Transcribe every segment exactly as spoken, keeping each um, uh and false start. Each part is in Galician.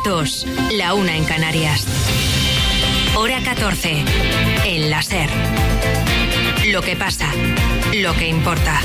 dos, la una en Canarias. Hora catorce, en la SER. Lo que pasa, lo que importa.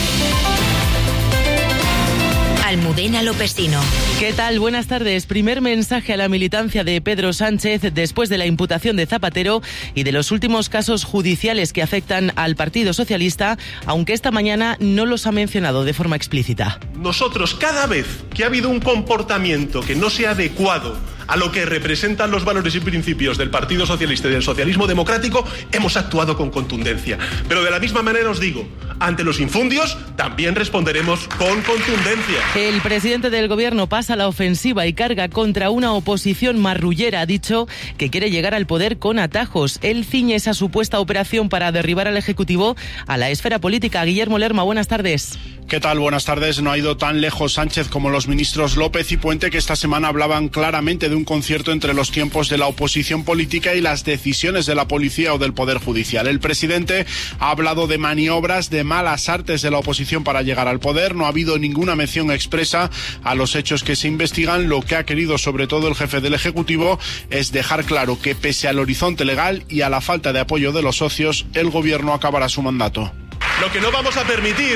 Almudena Lopesino. ¿Qué tal? Buenas tardes. Primer mensaje a la militancia de Pedro Sánchez después de la imputación de Zapatero y de los últimos casos judiciales que afectan al Partido Socialista, aunque esta mañana no los ha mencionado de forma explícita. Nosotros, cada vez que ha habido un comportamiento que no sea adecuado a lo que representan los valores y principios del Partido Socialista y del socialismo democrático, hemos actuado con contundencia. Pero de la misma manera os digo, ante los infundios también responderemos con contundencia. El presidente del gobierno pasa a la ofensiva y carga contra una oposición marrullera. Ha dicho que quiere llegar al poder con atajos. Él ciñe esa supuesta operación para derribar al Ejecutivo a la esfera política. Guillermo Lerma, buenas tardes. ¿Qué tal? Buenas tardes. No ha ido tan lejos Sánchez como los ministros López y Puente, que esta semana hablaban claramente de un concierto entre los tiempos de la oposición política y las decisiones de la policía o del Poder Judicial. El presidente ha hablado de maniobras, de malas artes de la oposición para llegar al poder. No ha habido ninguna mención expresa a los hechos que se investigan. Lo que ha querido, sobre todo el jefe del Ejecutivo, es dejar claro que pese al horizonte legal y a la falta de apoyo de los socios, el gobierno acabará su mandato. Lo que no vamos a permitir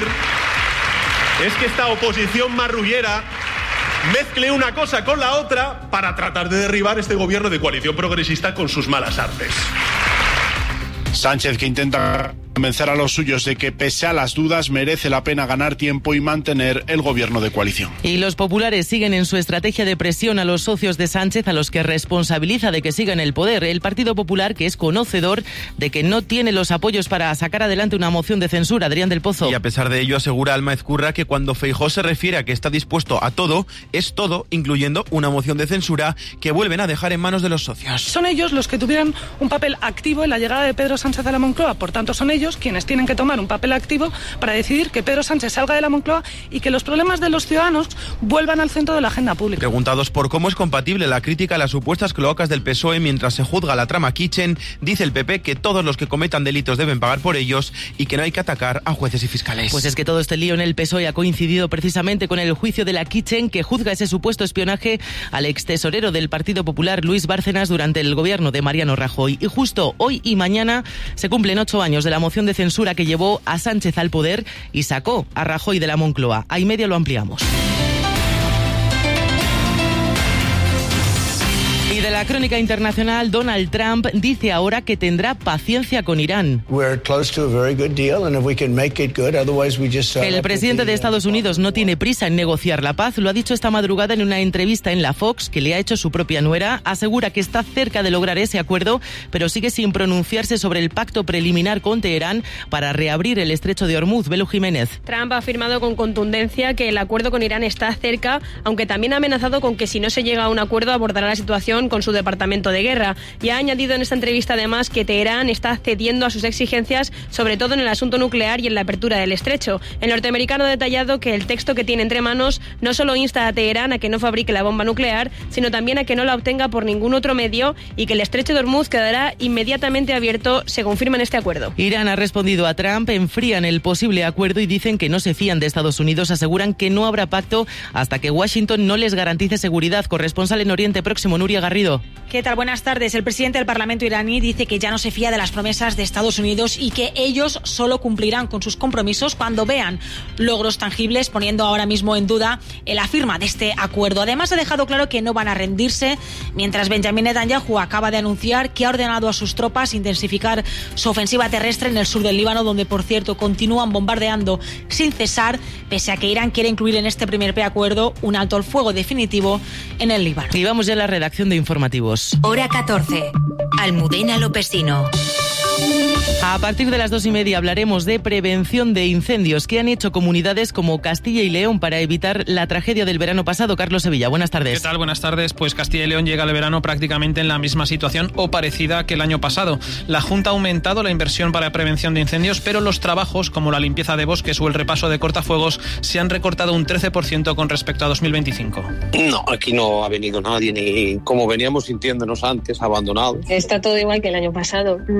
es que esta oposición marrullera mezcle una cosa con la otra para tratar de derribar este gobierno de coalición progresista con sus malas artes. Sánchez, que intenta convencer a los suyos de que pese a las dudas merece la pena ganar tiempo y mantener el gobierno de coalición. Y los populares siguen en su estrategia de presión a los socios de Sánchez, a los que responsabiliza de que sigan el poder. El Partido Popular, que es conocedor de que no tiene los apoyos para sacar adelante una moción de censura. Adrián del Pozo. Y a pesar de ello asegura Alma Ezcurra que cuando Feijóo se refiere a que está dispuesto a todo, es todo, incluyendo una moción de censura que vuelven a dejar en manos de los socios. Son ellos los que tuvieron un papel activo en la llegada de Pedro Sánchez a la Moncloa, por tanto son ellos quienes tienen que tomar un papel activo para decidir que Pedro Sánchez salga de la Moncloa y que los problemas de los ciudadanos vuelvan al centro de la agenda pública. Preguntados por cómo es compatible la crítica a las supuestas cloacas del P S O E mientras se juzga la trama Kitchen, dice el P P que todos los que cometan delitos deben pagar por ellos y que no hay que atacar a jueces y fiscales. Pues es que todo este lío en el P S O E ha coincidido precisamente con el juicio de la Kitchen, que juzga ese supuesto espionaje al extesorero del Partido Popular, Luis Bárcenas, durante el gobierno de Mariano Rajoy. Y justo hoy y mañana se cumplen ocho años de la moción de censura que llevó a Sánchez al poder y sacó a Rajoy de la Moncloa. Ahí media lo ampliamos. Y de la crónica internacional, Donald Trump dice ahora que tendrá paciencia con Irán. El presidente de Estados Unidos no tiene prisa en negociar la paz. Lo ha dicho esta madrugada en una entrevista en la Fox que le ha hecho su propia nuera. Asegura que está cerca de lograr ese acuerdo, pero sigue sin pronunciarse sobre el pacto preliminar con Teherán para reabrir el estrecho de Hormuz. Belu Jiménez. Trump ha afirmado con contundencia que el acuerdo con Irán está cerca, aunque también ha amenazado con que si no se llega a un acuerdo abordará la situación con su departamento de guerra. Y ha añadido en esta entrevista además que Teherán está cediendo a sus exigencias, sobre todo en el asunto nuclear y en la apertura del estrecho. El norteamericano ha detallado que el texto que tiene entre manos no solo insta a Teherán a que no fabrique la bomba nuclear, sino también a que no la obtenga por ningún otro medio y que el estrecho de Hormuz quedará inmediatamente abierto según firman este acuerdo. Irán ha respondido a Trump, enfrían el posible acuerdo y dicen que no se fían de Estados Unidos. Aseguran que no habrá pacto hasta que Washington no les garantice seguridad. Corresponsal en Oriente Próximo, Nuria Garrido. ¿Qué tal? Buenas tardes. El presidente del Parlamento iraní dice que ya no se fía de las promesas de Estados Unidos y que ellos solo cumplirán con sus compromisos cuando vean logros tangibles, poniendo ahora mismo en duda la firma de este acuerdo. Además, ha dejado claro que no van a rendirse, mientras Benjamin Netanyahu acaba de anunciar que ha ordenado a sus tropas intensificar su ofensiva terrestre en el sur del Líbano, donde, por cierto, continúan bombardeando sin cesar, pese a que Irán quiere incluir en este primer preacuerdo un alto al fuego definitivo en el Líbano. Y vamos ya a la redacción de informativos. Hora catorce. Almudena Lopesino. A partir de las dos y media hablaremos de prevención de incendios que han hecho comunidades como Castilla y León para evitar la tragedia del verano pasado. Carlos Sevilla, buenas tardes. ¿Qué tal? Buenas tardes. Pues Castilla y León llega al verano prácticamente en la misma situación o parecida que el año pasado. La Junta ha aumentado la inversión para prevención de incendios, pero los trabajos como la limpieza de bosques o el repaso de cortafuegos se han recortado un trece por ciento con respecto a dos mil veinticinco. No, aquí no ha venido nadie, ni como veníamos sintiéndonos antes, abandonado. Está todo igual que el año pasado. No hemos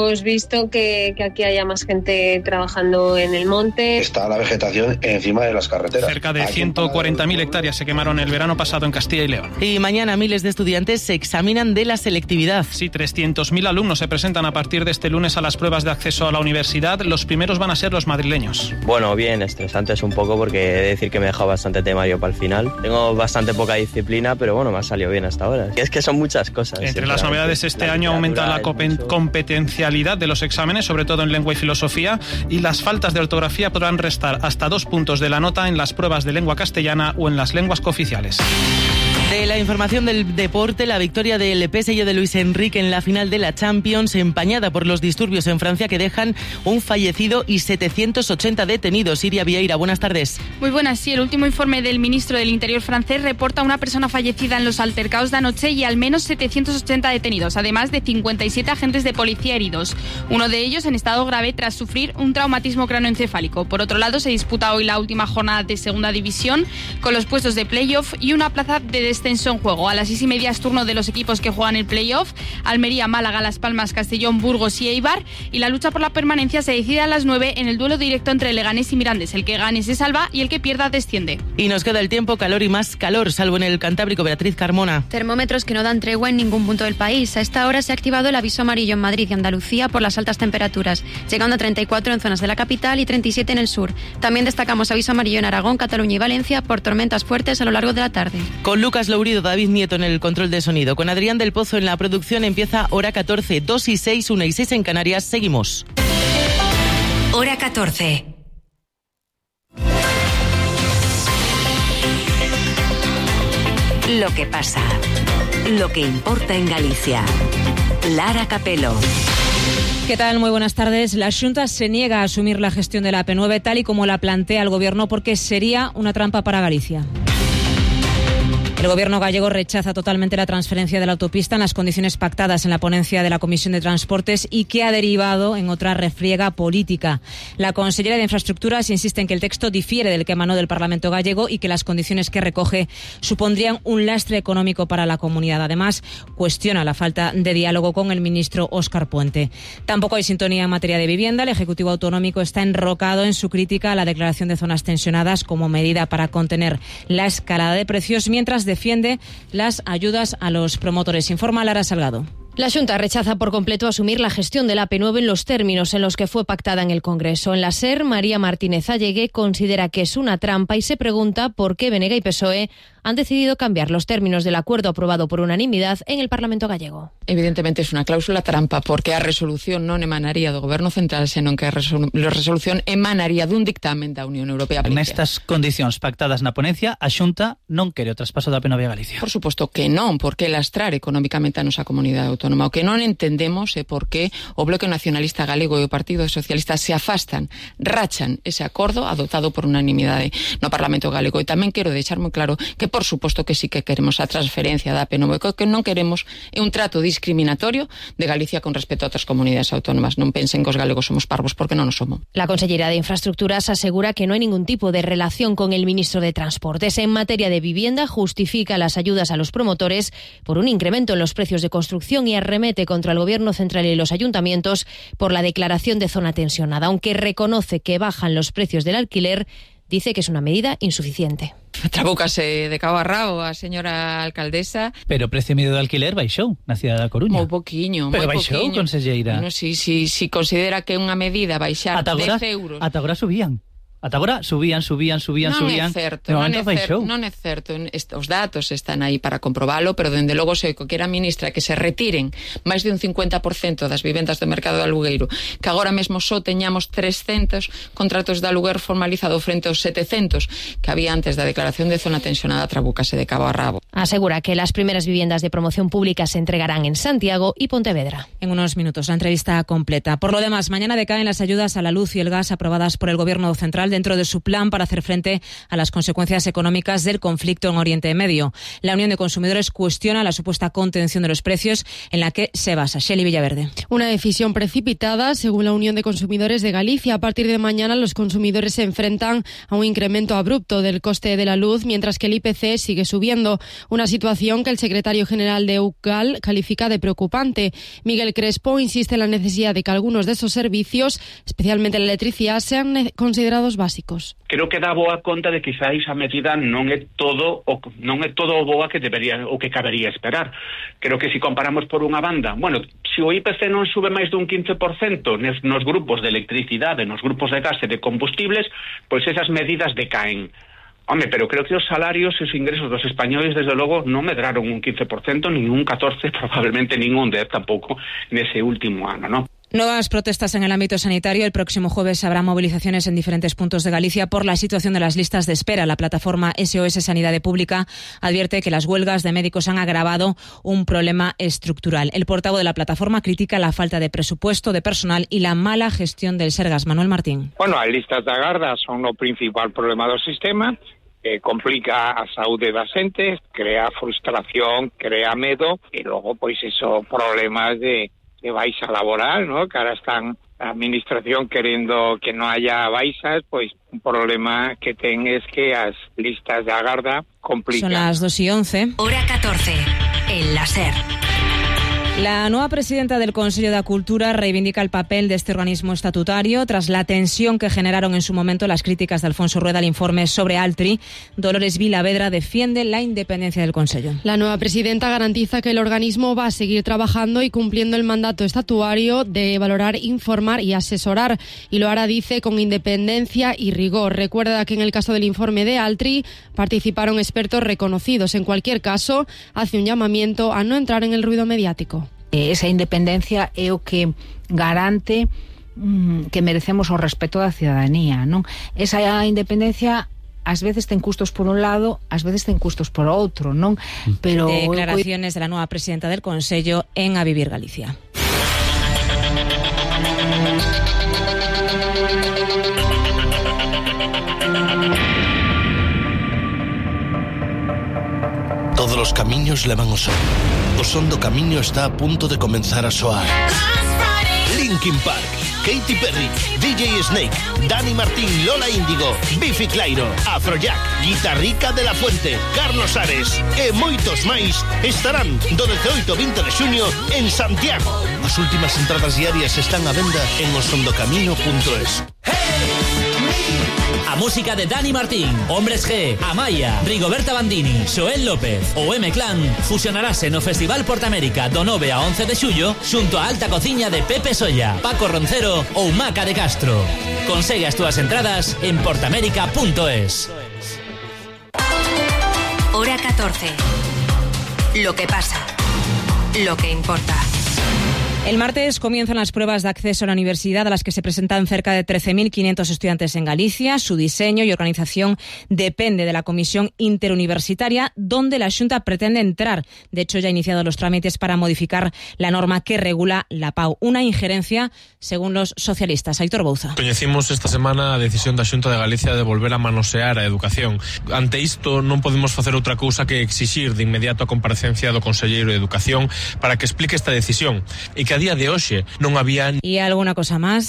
hemos visto que, que aquí haya más gente trabajando en el monte. Está la vegetación encima de las carreteras. Cerca de ciento cuarenta mil hectáreas se quemaron el verano pasado en Castilla y León. Y mañana miles de estudiantes se examinan de la selectividad. Sí, trescientos mil alumnos se presentan a partir de este lunes a las pruebas de acceso a la universidad. Los primeros van a ser los madrileños. Bueno, bien, estresantes un poco porque he de decir que me he dejado bastante temario para el final. Tengo bastante poca disciplina, pero bueno, me ha salido bien hasta ahora. Es que son muchas cosas. Entre las novedades este año aumenta la mucho... competencialidad de los exámenes, sobre todo en lengua y filosofía, y las faltas de ortografía podrán restar hasta dos puntos de la nota en las pruebas de lengua castellana o en las lenguas cooficiales. De la información del deporte, la victoria del P S G de Luis Enrique en la final de la Champions, empañada por los disturbios en Francia que dejan un fallecido y setecientos ochenta detenidos. Iria Vieira, buenas tardes. Muy buenas, sí. El último informe del ministro del Interior francés reporta una persona fallecida en los altercados de anoche y al menos setecientos ochenta detenidos, además de cincuenta y siete agentes de policía heridos. Uno de ellos en estado grave tras sufrir un traumatismo cráneoencefálico. Por otro lado, se disputa hoy la última jornada de segunda división con los puestos de playoff y una plaza de descenso en juego. A las seis y media es turno de los equipos que juegan el playoff: Almería, Málaga, Las Palmas, Castellón, Burgos y Eibar, y la lucha por la permanencia se decide a las nueve en el duelo directo entre Leganés y Mirandés. El que gane se salva y el que pierda desciende. Y nos queda el tiempo, calor y más calor, salvo en el Cantábrico. Beatriz Carmona. Termómetros que no dan tregua en ningún punto del país. A esta hora se ha activado el aviso amarillo en Madrid y Andalucía por las altas temperaturas, llegando a treinta y cuatro en zonas de la capital y treinta y siete en el sur. También destacamos aviso amarillo en Aragón, Cataluña y Valencia por tormentas fuertes a lo largo de la tarde. Con Lucas Lourido, David Nieto en el control de sonido, con Adrián del Pozo en la producción, empieza Hora catorce, dos y seis, una y seis en Canarias. Seguimos. Hora catorce. Lo que pasa, lo que importa en Galicia. Lara Capelo. ¿Qué tal? Muy buenas tardes. La Xunta se niega a asumir la gestión de la A P nueve tal y como la plantea el Gobierno porque sería una trampa para Galicia. El Gobierno gallego rechaza totalmente la transferencia de la autopista en las condiciones pactadas en la ponencia de la Comisión de Transportes y que ha derivado en otra refriega política. La consellera de Infraestructuras insiste en que el texto difiere del que emanó del Parlamento gallego y que las condiciones que recoge supondrían un lastre económico para la comunidad. Además, cuestiona la falta de diálogo con el ministro Óscar Puente. Tampoco hay sintonía en materia de vivienda. El Ejecutivo Autonómico está enrocado en su crítica a la declaración de zonas tensionadas como medida para contener la escalada de precios, mientras defiende las ayudas a los promotores. Informa Lara Salgado. La Xunta rechaza por completo asumir la gestión de la A P nueve en los términos en los que fue pactada en el Congreso. En la SER, María Martínez Allegue considera que es una trampa y se pregunta por qué Benega y P S O E han decidido cambiar los términos del acuerdo aprobado por unanimidad en el Parlamento gallego. Evidentemente es una cláusula trampa porque a resolución non emanaría do Goberno Central, senón que a resolu- a resolución emanaría dun dictamen da Unión Europea. Nestas condicións pactadas na ponencia, a Xunta non quere o traspaso da A P nueve a Galicia. Por suposto que non, porque lastrar económicamente a nosa comunidade autónoma. O que non entendemos é por que o Bloque Nacionalista Galego e o Partido Socialista se afastan, rachan ese acordo adoptado por unanimidade no Parlamento Galego. E tamén quero deixar moi claro que por suposto que sí que queremos a transferencia da A P nueve, que o que non queremos é un trato discriminatorio de Galicia con respecto a outras comunidades autónomas. Non pensen que os galegos somos parvos, porque non o somos. La consellera de Infraestructuras asegura que no hay ningún tipo de relación con el ministro de Transportes. En materia de vivienda, justifica las ayudas a los promotores por un incremento en los precios de construcción y arremete contra el Gobierno central y los ayuntamientos por la declaración de zona tensionada. Aunque reconoce que bajan los precios del alquiler, dice que es una medida insuficiente. Trabúcase de cabo a rabo a señora alcaldesa. Pero o precio medio de alquiler baixou na cidade da Coruña. Moi poquiño, moi Pero baixou, poquiño. conselleira. Bueno, si, si, si considera que é unha medida baixar ata agora, dez euros. Ata agora subían. Ata agora subían, subían, subían, non subían. É certo, non non, é certo, non é certo. Os datos están aí para comprobalo, pero dende logo sei que quera ministra que se retiren máis de un cincuenta por cento das vivendas do mercado de alugueiro, que agora mesmo só teñamos trescentos contratos de aluguer formalizado frente aos setecentos que había antes da declaración de zona tensionada. Trabúcase de cabo a rabo. Asegura que las primeras viviendas de promoción pública se entregarán en Santiago y Pontevedra. En unos minutos la entrevista completa. Por lo demás, mañana decaen las ayudas a la luz y el gas aprobadas por el Gobierno central estructural dentro de su plan para hacer frente a las consecuencias económicas del conflicto en Oriente Medio. La Unión de Consumidores cuestiona la supuesta contención de los precios en la que se basa. Shelley Villaverde. Una decisión precipitada, según la Unión de Consumidores de Galicia. A partir de mañana los consumidores se enfrentan a un incremento abrupto del coste de la luz, mientras que el I P C sigue subiendo. Una situación que el secretario general de EUCAL califica de preocupante. Miguel Crespo insiste en la necesidad de que algunos de esos servicios, especialmente la electricidad, sean considerados básicos. Creo que dá boa conta de que quizá esa medida non é todo o non é todo o boa que debería o que cabería esperar. Creo que se si comparamos por unha banda, bueno, se o I P C non sube máis dun quince por cento nos, nos grupos de electricidade, nos grupos de gas e de combustibles, pois esas medidas decaen. Home, pero creo que os salarios e os ingresos dos españoles, desde logo, non medraron un quince por cento, nin un catorce por ciento, probablemente nin un dez tampouco nese último ano, non? Nuevas protestas en el ámbito sanitario. El próximo jueves habrá movilizaciones en diferentes puntos de Galicia por la situación de las listas de espera. La plataforma S O S Sanidad Pública advierte que las huelgas de médicos han agravado un problema estructural. El portavoz de la plataforma critica la falta de presupuesto, de personal y la mala gestión del Sergas. Manuel Martín. Bueno, as listas de agarda son o principal problema do sistema. Eh, complica a saúde da xente, crea frustración, crea medo e logo, pois, eso, problemas de de baixa laboral, ¿no? Que ahora están a administración querendo que non haya baixas, pois un problema que ten es que as listas de agarda complican. Son las dos y once. Hora catorce, el láser. La nueva presidenta del Consejo de Cultura reivindica el papel de este organismo estatutario tras la tensión que generaron en su momento las críticas de Alfonso Rueda al informe sobre Altri. Dolores Vilavedra defiende la independencia del Consejo. La nueva presidenta garantiza que el organismo va a seguir trabajando y cumpliendo el mandato estatuario de valorar, informar y asesorar, y lo hará, dice, con independencia y rigor. Recuerda que en el caso del informe de Altri participaron expertos reconocidos. En cualquier caso, hace un llamamiento a no entrar en el ruido mediático. Esa independencia é o que garante mm, que merecemos o respeto da ciudadanía, non? Esa independencia ás veces ten custos por un lado, ás veces ten custos por outro, non? Pero declaraciones de la nueva presidenta del Consello en A Vivir Galicia. Todos los camiños levan ao sol. O son do camiño está a punto de comenzar a soar. Linkin Park, Katy Perry, D J Snake, Dani Martín, Lola Índigo, Biffy Clyro, Afrojack, Guitarrica de la Fuente, Carlos Ares e moitos máis estarán do dezooito ao vinte de xuño en Santiago. As últimas entradas diarias están á venda en osondocamino punto es. A música de Dani Martín, Hombres G, Amaya, Rigoberta Bandini, Xoel López ou M-Clan fusionarase no Festival Portamérica do nove a once de xullo xunto a Alta Cociña de Pepe Solla, Paco Roncero ou Maca de Castro. Consegue as túas entradas en portamérica punto es. Hora catorce. Lo que pasa. Lo que importa. El martes comienzan las pruebas de acceso a la universidad a las que se presentan cerca de trece mil quinientos estudiantes en Galicia. Su diseño y organización depende de la Comisión Interuniversitaria, donde la Xunta pretende entrar. De hecho, ya ha iniciado los trámites para modificar la norma que regula la P A U. Una injerencia, según los socialistas. Aitor Bouza. Coñecimos esta semana a decisión da Xunta de Galicia de volver a manosear a educación. Ante isto, non podemos facer outra cousa que exixir de inmediato a comparecencia do Conselleiro de Educación para que explique esta decisión e que a día de hoxe non había... ¿Y alguna cosa más?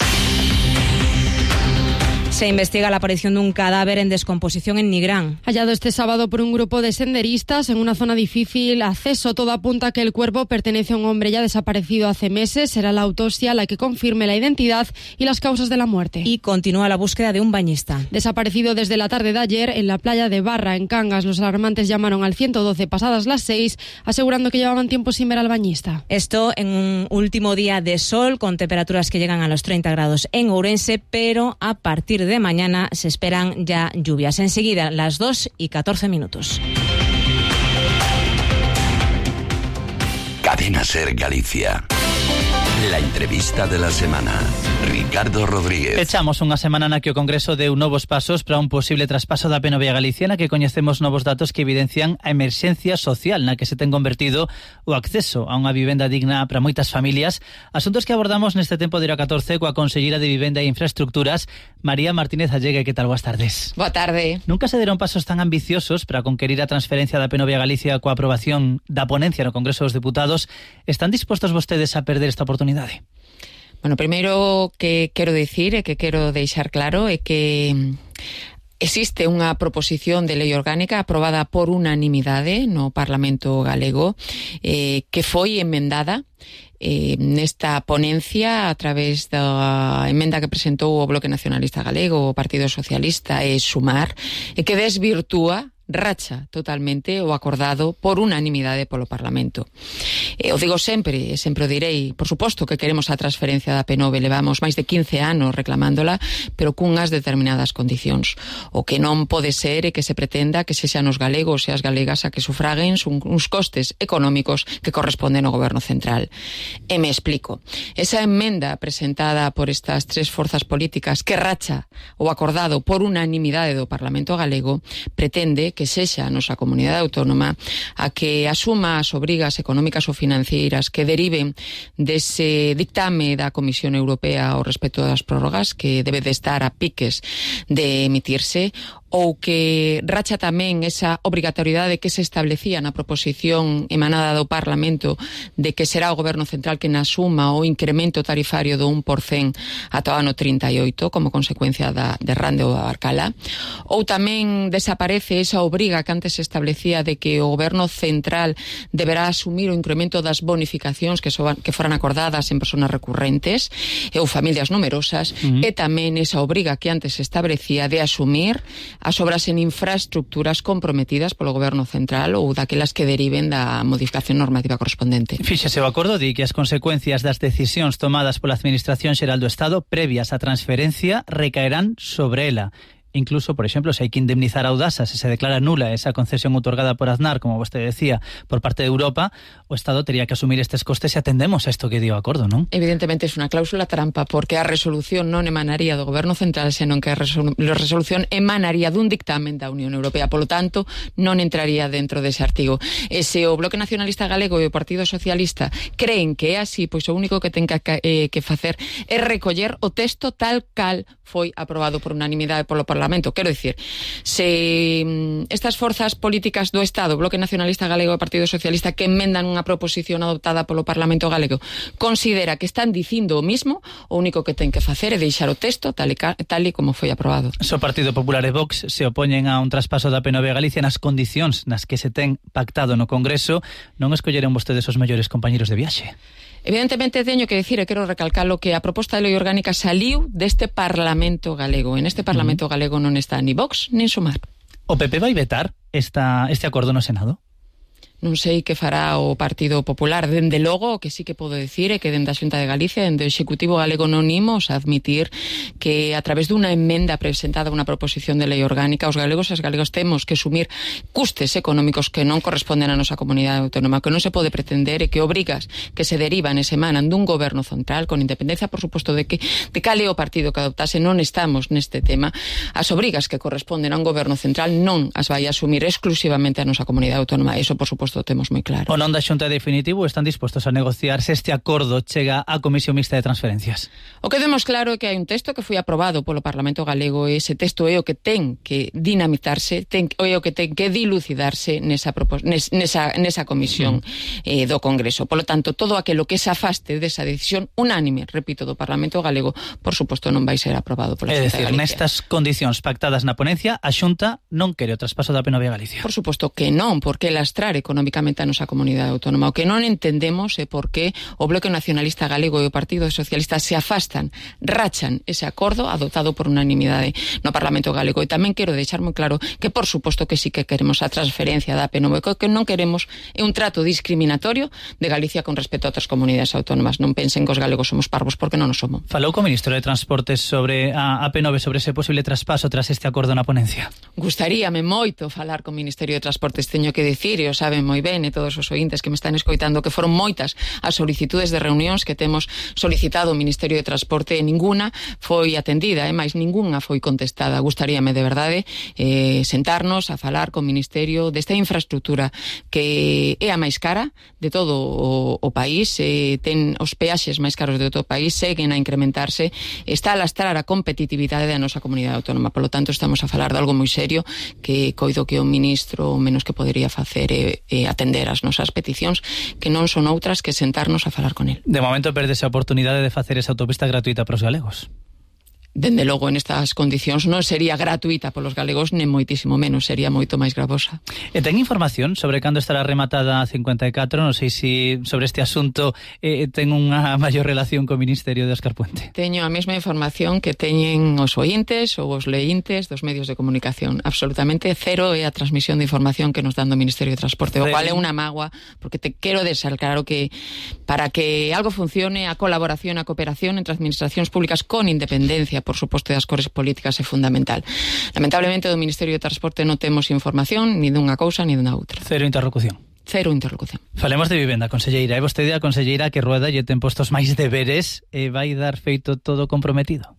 Se investiga la aparición de un cadáver en descomposición en Nigrán. Hallado este sábado por un grupo de senderistas en una zona difícil acceso, todo apunta a que el cuerpo pertenece a un hombre ya desaparecido hace meses. Será la autopsia la que confirme la identidad y las causas de la muerte. Y continúa la búsqueda de un bañista. Desaparecido desde la tarde de ayer en la playa de Barra, en Cangas. Los alarmantes llamaron al ciento doce pasadas las seis, asegurando que llevaban tiempo sin ver al bañista. Esto en un último día de sol, con temperaturas que llegan a los treinta grados en Ourense, pero a partir de de mañana se esperan ya lluvias. Enseguida, las dos y catorce minutos. Cadena Ser Galicia. La entrevista de la semana. Ricardo Rodríguez. Echamos unha semana na que o Congreso deu novos pasos para un posible traspaso da P N V a Galicia, na que coñecemos novos datos que evidencian a emerxencia social na que se ten convertido o acceso a unha vivenda digna para moitas familias. Asuntos que abordamos neste tempo de hora catorce coa conselleira de Vivenda e Infraestructuras, María Martínez Allegue. Que tal? Boas tardes. Boa tarde. Nunca se deron pasos tan ambiciosos para conquerir a transferencia da P N V a Galicia coa aprobación da ponencia no Congreso dos Deputados. Están dispostos vostedes a perder esta oportunidade? Bueno, primeiro que quero dicir e que quero deixar claro é que existe unha proposición de lei orgánica aprobada por unanimidade no Parlamento galego eh, que foi emendada eh, nesta ponencia a través da emenda que presentou o Bloque Nacionalista Galego, o Partido Socialista e Sumar, e que desvirtúa, racha totalmente o acordado por unanimidade polo Parlamento. E o digo sempre, e sempre o direi, por suposto que queremos a transferencia da P N V, levamos máis de quince anos reclamándola, pero cunhas determinadas condicións. O que non pode ser é que se pretenda que sexan os galegos e as galegas a que sufraguen uns costes económicos que corresponden ao Goberno Central. E me explico. Esa emenda presentada por estas tres forzas políticas que racha o acordado por unanimidade do Parlamento galego pretende que sexa a nosa comunidade autónoma a que asuma as obrigas económicas ou financeiras que deriven dese dictame da Comisión Europea ao respecto das prórrogas, que debe de estar a piques de emitirse, ou que racha tamén esa obrigatoriedade que se establecía na proposición emanada do Parlamento de que será o Goberno Central quen asuma o incremento tarifario do un por cento ata o ano trinta e oito como consecuencia da derrame do Abarcala, ou tamén desaparece esa obriga que antes se establecía de que o Goberno Central deberá asumir o incremento das bonificacións que, so, que foran acordadas en persoas recurrentes ou familias numerosas, uh-huh. e tamén esa obriga que antes se establecía de asumir as obras en infraestructuras comprometidas polo Goberno Central ou daquelas que deriven da modificación normativa correspondente. Fíxese, o acordo di que as consecuencias das decisións tomadas pola Administración Xeral do Estado previas á transferencia recaerán sobre ela. Incluso, por exemplo, se hai que indemnizar a Audasa, se se declara nula esa concesión outorgada por Aznar, como vostede decía, por parte de Europa, o Estado tería que asumir estes costes se atendemos a isto que dio o acordo, non? Evidentemente é unha cláusula trampa, porque a resolución non emanaría do Goberno Central, senón que a resolución emanaría dun dictamen da Unión Europea, polo tanto, non entraría dentro dese artigo. E se o Bloque Nacionalista Galego e o Partido Socialista creen que é así, pois o único que ten que, eh, que facer é recoller o texto tal cal foi aprobado por unanimidade polo Parlamento. Quero dicir, se estas forzas políticas do Estado, Bloque Nacionalista Galego e Partido Socialista, que enmendan unha proposición adoptada polo Parlamento Galego, considera que están dicindo o mismo, o único que ten que facer é deixar o texto tal e, tal e como foi aprobado. So Partido Popular e Vox se opoñen a un traspaso da P N V a Galicia nas condicións nas que se ten pactado no Congreso. Non escolleron vostedes os mellores compañeros de viaxe? Evidentemente teño que dicir, e quero recalcalo, que a proposta de lei orgánica saliu deste Parlamento galego. En este Parlamento uh-huh. galego non está ni Vox nin Sumar. O P P vai vetar esta, este acordo no Senado? Non sei que fará o Partido Popular. Dende logo, o que sí que podo dicir é que dende a Xunta de Galicia, dende o Executivo galego, non imos a admitir que a través dunha emenda presentada unha proposición de lei orgánica os galegos e as galegos temos que asumir custes económicos que non corresponden á nosa comunidade autónoma, que non se pode pretender e que obrigas que se derivan e se emanan dun goberno central, con independencia, por suposto, de que de cal é o partido que adoptase, non estamos neste tema. As obrigas que corresponden a un goberno central non as vai a asumir exclusivamente a nosa comunidade autónoma. Eso, por suposto, o temos moi claro. O non da Xunta definitivo, están dispostos a negociar se este acordo chega á Comisión Mixta de Transferencias? O que demos claro é que hai un texto que foi aprobado polo Parlamento galego, e ese texto é o que ten que dinamitarse, ten, é o que ten que dilucidarse nesa, nesa, nesa comisión eh, do Congreso. Polo tanto, todo aquilo que se afaste desa decisión unánime, repito, do Parlamento galego, por suposto non vai ser aprobado pola Xunta de Galicia. É dicir, nestas condicións pactadas na ponencia, a Xunta non quere o traspaso da P N V a Galicia? Por suposto que non, porque lastrar económicamente a nosa comunidade autónoma. O que non entendemos é por que o Bloque Nacionalista Galego e o Partido Socialista se afastan, rachan ese acordo adoptado por unanimidade no Parlamento Galego. E tamén quero deixar moi claro que, por suposto, que sí que queremos a transferencia da P N V. O que non queremos é un trato discriminatorio de Galicia con respecto a outras comunidades autónomas. Non pensen que os galegos somos parvos, porque non o somos. Falou co Ministro de Transportes sobre a P N V, sobre ese posible traspaso tras este acordo na ponencia? Gustaríame moito falar co Ministerio de Transportes, teño que dicir, e o saben moi ben, e todos os ointes que me están escoitando, que foron moitas as solicitudes de reunións que temos solicitado o Ministerio de Transporte, e ninguna foi atendida, e máis ningunha foi contestada. Gustaríame de verdade eh, sentarnos a falar co Ministerio desta infraestructura que é a máis cara de todo o, o país, eh, ten os peaxes máis caros de todo o país, seguen a incrementarse, está a lastrar a competitividade da nosa comunidade autónoma. Por lo tanto, estamos a falar de algo moi serio que coido que o ministro o menos que podería facer é, é atender as nosas peticións, que non son outras que sentarnos a falar con el. De momento perdese a oportunidade de facer esa autopista gratuita para os galegos. Dende logo, en estas condicións non sería gratuita polos galegos, nem moitísimo menos, sería moito máis gravosa. E ten información sobre cando estará rematada a cincuenta e catro? Non sei se sobre este asunto eh, ten unha maior relación co Ministerio de Óscar Puente. Teño a mesma información que teñen os ointes ou os leíntes dos medios de comunicación. Absolutamente cero é a transmisión de información que nos dan do Ministerio de Transporte, o cual é unha mágoa, porque te quero deixar claro que para que algo funcione, a colaboración, a cooperación entre administracións públicas con independencia, por suposto, das cores políticas é fundamental. Lamentablemente, do Ministerio de Transporte non temos información ni dunha cousa ni dunha outra. Cero interlocución. Cero interlocución. Falemos de vivenda, conselleira. É vostede a conselleira que rueda e ten postos máis deberes e vai dar feito todo comprometido?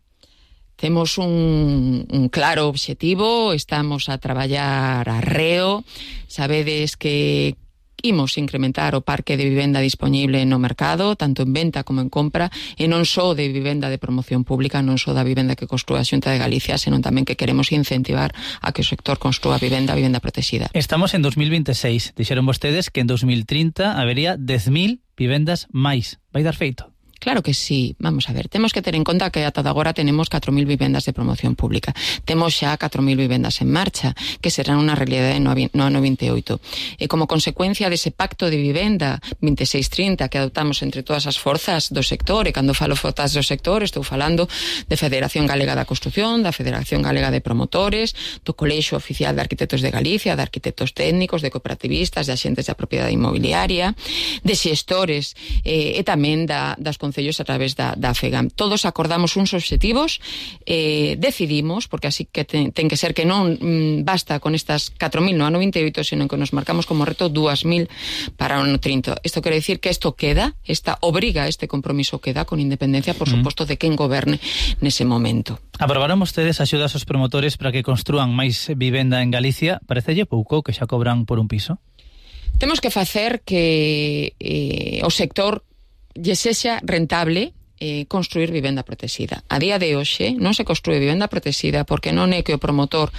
Temos un, un claro obxectivo, estamos a traballar arreo, sabedes que imos incrementar o parque de vivenda disponible no mercado, tanto en venta como en compra, e non só de vivenda de promoción pública, non só da vivenda que construa a Xunta de Galicia, senón tamén que queremos incentivar a que o sector construa vivenda, vivenda protegida. Estamos en dos mil veintiséis. Dixeron vostedes que en dos mil trinta habería dez mil vivendas máis. Vai dar feito? Claro que sí, vamos a ver, temos que ter en conta que ata agora tenemos catro mil vivendas de promoción pública, temos xa catro mil vivendas en marcha, que serán unha realidade no ano vinte e oito, e como consecuencia dese pacto de vivenda veintiséis trinta que adoptamos entre todas as forzas do sector, e cando falo forzas do sector estou falando de Federación Galega da Construción, da Federación Galega de Promotores, do Colexio Oficial de Arquitectos de Galicia, de arquitectos técnicos, de cooperativistas, de axentes da propiedade inmobiliaria, de xestores eh, e tamén da, das concellos a través da, da FEGAM. Todos acordamos uns obxectivos, eh, decidimos, porque así que ten, ten que ser que non mm, basta con estas catro mil no ano vinte e oito, senón que nos marcamos como reto dúas mil para o ano trinta. Isto quere dicir que isto queda, esta obriga, este compromiso queda, con independencia, por suposto, de quen goberne nese momento. Aprobaron vostedes axudas aos promotores para que construan máis vivenda en Galicia. Parecelle pouco que xa cobran por un piso? Temos que facer que eh, o sector lle sexa rentable eh, construir vivenda protegida. A día de hoxe non se construe vivenda protegida porque non é que o promotor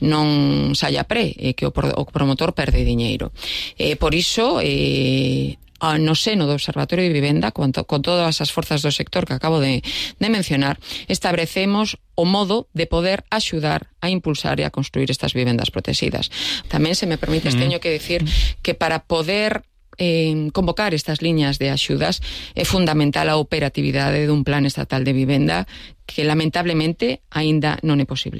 non saia pre, é que o, o promotor perde diñeiro. Eh, por iso, eh, no seno do Observatorio de Vivenda, con, to, con todas as forzas do sector que acabo de, de mencionar, establecemos o modo de poder axudar a impulsar e a construir estas vivendas protegidas. Tamén, se me permites, mm. teño que decir que para poder Eh, convocar estas liñas de axudas é fundamental a operatividade dun plan estatal de vivenda que lamentablemente aínda non é posible.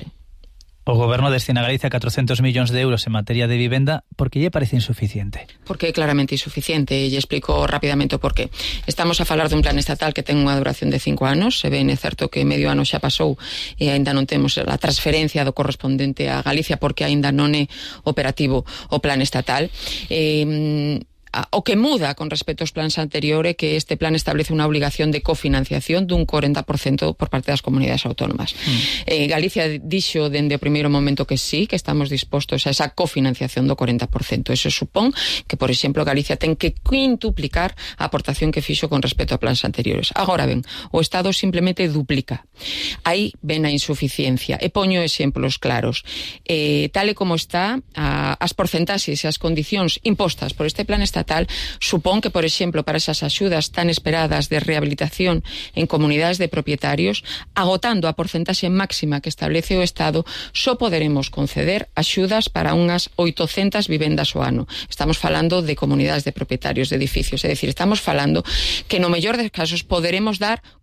O Goberno destina a Galicia catrocentos millóns de euros en materia de vivenda. Por que lle parece insuficiente? Porque é claramente insuficiente, e lle explico rapidamente o porqué. Estamos a falar dun plan estatal que ten unha duración de cinco anos, se ben é certo que medio ano xa pasou e aínda non temos a transferencia do correspondente a Galicia porque aínda non é operativo o plan estatal. Eh, O que muda con respecto aos plans anteriores é que este plan establece unha obligación de cofinanciación dun cuarenta por cento por parte das comunidades autónomas. Mm. Eh, Galicia dixo dende o primeiro momento que sí, que estamos dispostos a esa cofinanciación do cuarenta por cento. Eso supón que, por exemplo, Galicia ten que quintuplicar a aportación que fixo con respecto a plans anteriores. Agora ben, o Estado simplemente duplica. Aí ven a insuficiencia. E poño exemplos claros. Eh, tal e como está, a, as porcentaxes e as condicións impostas por este plan estatal supón que, por exemplo, para esas axudas tan esperadas de rehabilitación en comunidades de propietarios, agotando a porcentaxe máxima que establece o Estado, só poderemos conceder axudas para unhas oitocentas vivendas ao ano. Estamos falando de comunidades de propietarios de edificios, é dicir, estamos falando que no mellor dos casos poderemos dar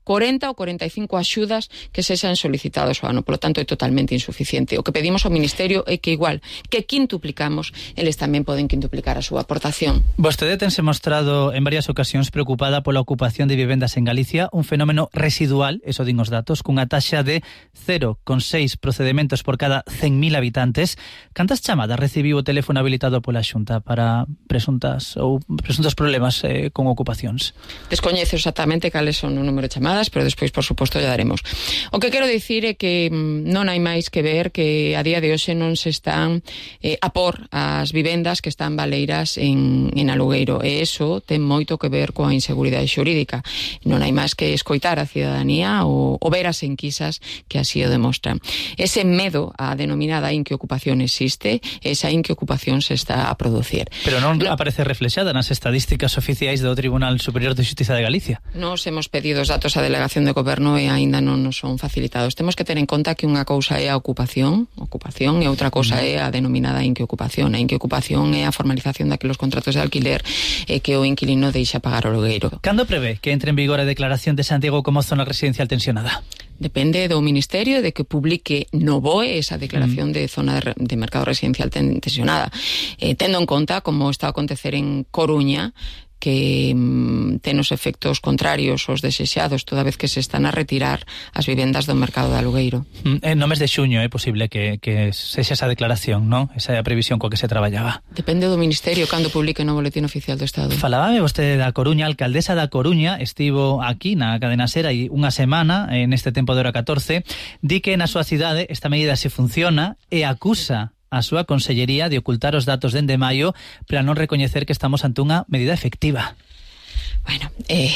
corenta ou corenta e cinco axudas que sexan solicitadas ao ano, polo tanto é totalmente insuficiente. O que pedimos ao Ministerio é que igual que quintuplicamos, eles tamén poden quintuplicar a súa aportación. Vostede tense mostrado en varias ocasións preocupada pola ocupación de vivendas en Galicia, un fenómeno residual, eso din os datos, cunha taxa de cero coma seis procedementos por cada cen mil habitantes. Cantas chamadas recibiu o teléfono habilitado pola Xunta para presuntas ou presuntos problemas eh, con ocupacións? Descoñezo exactamente cales son o número de chamadas, pero despois, por suposto, ya daremos. O que quero dicir é que non hai máis que ver que a día de hoxe non se están eh, a por as vivendas que están baleiras en, en alugueiro, e iso ten moito que ver coa inseguridade xurídica. Non hai máis que escoitar a cidadanía ou, ou ver as enquisas que así o demostran. Ese medo á denominada inqueocupación existe, esa inqueocupación se está a producir. Pero non aparece reflexada nas estadísticas oficiais do Tribunal Superior de Xustiza de Galicia. Nos hemos pedido os datos á Delegación de Goberno e aínda non nos son facilitados. Temos que ter en conta que unha cousa é a ocupación, ocupación e outra cousa é a denominada inqueocupación. A inqueocupación é a formalización daqueles contratos de alquiler e que o inquilino deixa pagar o alugueiro. Cando prevé que entre en vigor a declaración de Santiago como zona residencial tensionada? Depende do Ministerio de que publique no B O E esa declaración mm. de zona de, de mercado residencial tensionada. Eh, tendo en conta como está a acontecer en Coruña, que mm, ten os efectos contrarios aos desexados toda vez que se están a retirar as vivendas do mercado de alugueiro. Mm, no mes de xuño é posible que, que sexa esa declaración, non? Esa é a previsión coa que se traballaba. Depende do Ministerio cando publique no Boletín Oficial do Estado. Falábame vostede da Coruña, a alcaldesa da Coruña estivo aquí na cadena SER hai unha semana, neste tempo de hora catorce, di que na súa cidade esta medida se funciona e acusa a súa consellería de ocultar os datos dende maio para non recoñecer que estamos ante unha medida efectiva. Bueno, eh,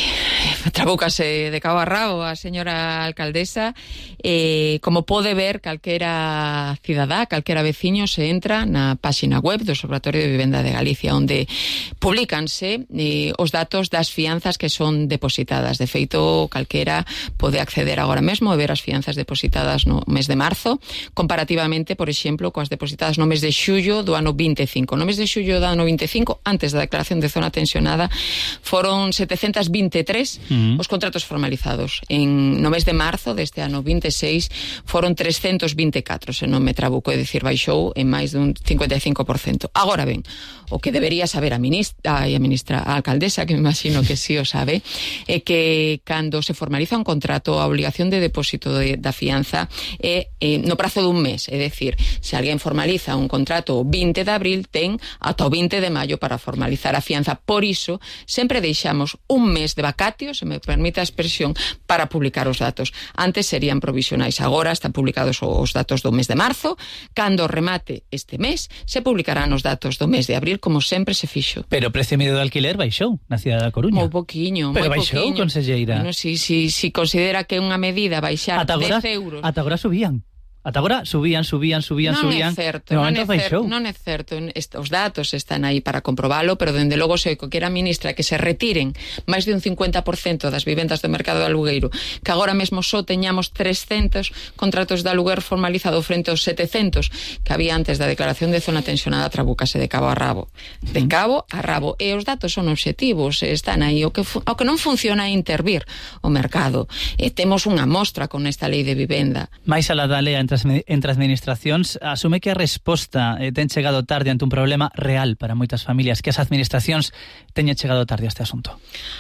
trabúcase de cabo a rabo a señora alcaldesa. Eh, como pode ver calquera cidadá, calquera veciño, se entra na páxina web do Observatorio de Vivenda de Galicia, onde publícanse eh, os datos das fianzas que son depositadas. De feito, calquera pode acceder agora mesmo e ver as fianzas depositadas no mes de marzo, comparativamente, por exemplo, coas depositadas no mes de xullo do ano vinte e cinco. No mes de xullo do ano vinte e cinco, antes da declaración de zona tensionada, foron setecentos vinte e tres uh-huh. os contratos formalizados. En, no mes de marzo deste ano vinte e seis foron trescentos vinte e catro, se non me trabuco, é dicir, baixou en máis dun cincuenta e cinco por cento. Agora ben, o que debería saber a ministra, a ministra, a alcaldesa, que me imagino que sí o sabe, é que cando se formaliza un contrato, a obligación de depósito de, da fianza é eh, no prazo dun mes, é dicir, se alguén formaliza un contrato o vinte de abril, ten ata o vinte de maio para formalizar a fianza. Por iso, sempre deixamos un mes de vacatio, se me permite a expresión, para publicar os datos. Antes serían provisionais, agora están publicados os datos do mes de marzo. Cando remate este mes, se publicarán os datos do mes de abril, como sempre se fixo. Pero o precio medio de alquiler baixou na cidade da Coruña. Moi poquiño, Pero moi baixou, poquiño. conselleira. Bueno, si, si, si considera que é unha medida baixar ata agora, dez euros... Ata agora subían. Ata agora subían, subían, subían, non subían. É certo, non, é certo, non é certo, os datos están aí para comprobalo, pero dende logo sei que era ministra que se retiren máis de un cincuenta por cento das vivendas do mercado de alugueiro, que agora mesmo só teñamos trescentos contratos de aluguer formalizado frente aos setecentos que había antes da declaración de zona tensionada. Trabúcase de cabo a rabo, de cabo a rabo, e os datos son obxectivos, están aí. O que, o que non funciona é intervir o mercado. E temos unha mostra con esta lei de vivenda. Mais alá da lei entre as, entre as administracións, asume que a resposta eh, ten chegado tarde ante un problema real para moitas familias, que as administracións teñen chegado tarde a este asunto.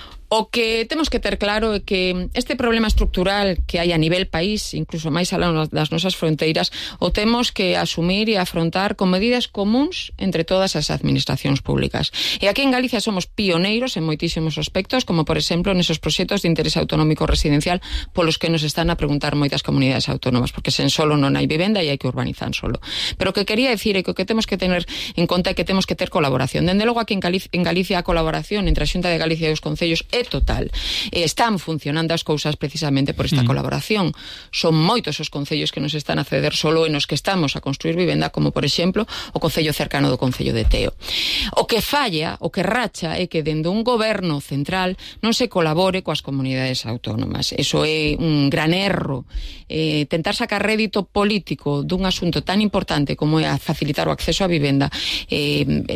O que temos que ter claro é que este problema estructural que hai a nivel país, incluso máis alá das nosas fronteiras, o temos que asumir e afrontar con medidas comuns entre todas as administracións públicas. E aquí en Galicia somos pioneiros en moitísimos aspectos, como por exemplo nesos proxectos de interés autonómico residencial polos que nos están a preguntar moitas comunidades autónomas, porque sen solo non hai vivenda e hai que urbanizar solo. Pero o que quería decir é que o que temos que tener en conta é que temos que ter colaboración. Dende logo aquí en Galicia, en Galicia a colaboración entre a Xunta de Galicia e os concellos é total. E están funcionando as cousas precisamente por esta mm. colaboración. Son moitos os concellos que nos están a ceder solo e nos que estamos a construir vivenda, como por exemplo o concello cercano do concello de Teo. O que falla, o que racha, é que dende un goberno central non se colabore coas comunidades autónomas. Eso é un gran erro. Eh, tentar sacar rédito político dun asunto tan importante como é a facilitar o acceso á vivenda eh, eh,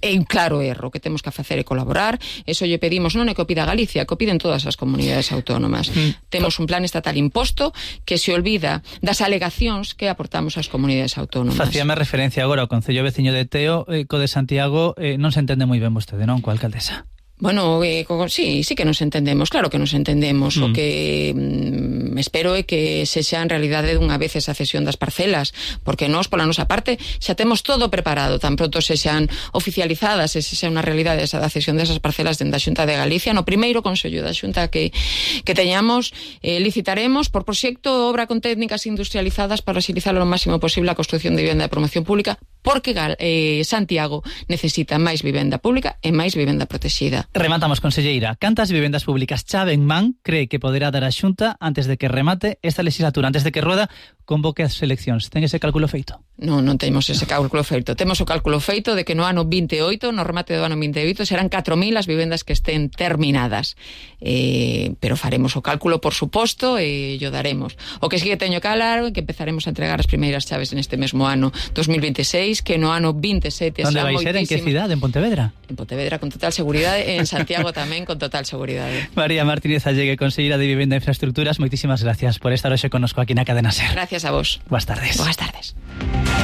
é un claro erro que temos que facer e colaborar. Eso lle pedimos non é que o pida Galicia, que o piden todas as comunidades autónomas. Mm. Temos un plan estatal imposto que se olvida das alegacións que aportamos ás comunidades autónomas. Facíame referencia agora ao Concello Veciño de Teo, eh, co de Santiago, eh, non se entende moi ben vostede, non, coa alcaldesa? Bueno, eh, sí, sí que nos entendemos, claro que nos entendemos. Mm. O que mm, espero é que se xa en realidade dunha vez esa cesión das parcelas, porque nós, pola nosa parte, xa temos todo preparado, tan pronto se xan oficializadas, se xa unha realidade esa da cesión desas parcelas dende a Xunta de Galicia. No primeiro Consello da Xunta que, que teñamos, eh, licitaremos por proxecto obra con técnicas industrializadas para agilizar o máximo posible a construcción de vivenda de promoción pública, porque eh, Santiago necesita máis vivenda pública e máis vivenda protexida. Rematamos, conselleira. Cantas vivendas públicas chave en man cree que poderá dar a Xunta antes de que remate esta legislatura, antes de que Rueda convoque as eleccións? Ten ese cálculo feito? Non, non temos ese cálculo feito. Temos o cálculo feito de que no ano vinte e oito, no remate do ano vinte e oito, serán catro mil as vivendas que estén terminadas. Eh, pero faremos o cálculo, por suposto, e yo daremos. O que sí que teño claro é que empezaremos a entregar as primeiras chaves en este mesmo ano dos mil vinte e seis, que no ano vinte e sete será moitísimo. Onde vai ser? En que cidade? En Pontevedra? En Pontevedra, con total seguridade, en Santiago tamén, con total seguridade. María Martínez Allegue, conselleira de Vivenda e Infraestructuras, moitísimas gracias por estar hoxe connosco aquí na Cadena SER. Gracias a vos. Boas tardes. Boas tardes.